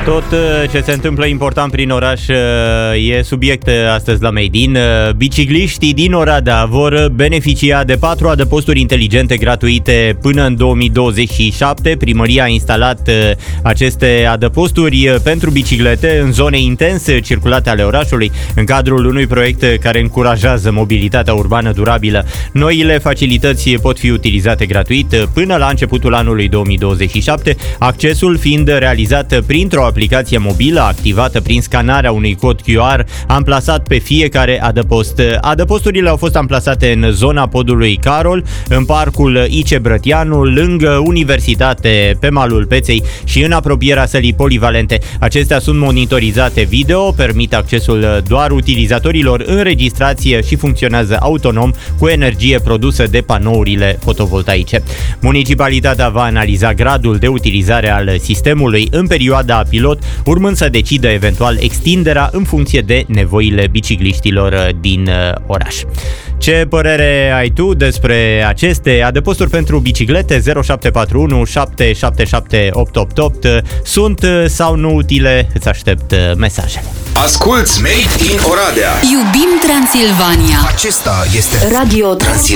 Tot ce se întâmplă important prin oraș e subiect astăzi la Made in. Bicicliștii din Oradea vor beneficia de 4 adăposturi inteligente gratuite până în 2027. Primăria a instalat aceste adăposturi pentru biciclete în zone intense circulate ale orașului, în cadrul unui proiect care încurajează mobilitatea urbană durabilă. Noile facilități pot fi utilizate gratuit până la începutul anului 2027, accesul fiind realizat printr-o aplicație mobilă activată prin scanarea unui cod QR amplasat pe fiecare adăpost. Adăposturile au fost amplasate în zona podului Carol, în parcul IC Brătianu, lângă Universitate, pe malul Peței și în apropierea sălii polivalente. Acestea sunt monitorizate video, permit accesul doar utilizatorilor înregistrați și funcționează autonom cu energie produsă de panourile fotovoltaice. Municipalitatea va analiza gradul de utilizare al sistemului în perioada pilot, urmând să decidă eventual extinderea în funcție de nevoile bicicliștilor din oraș. Ce părere ai tu despre aceste adăposturi pentru biciclete? 0741 777 888. Sunt sau nu utile? Îți aștept mesajele. Asculți Made in Oradea. Iubim Transilvania. Acesta este Radio Transilvania.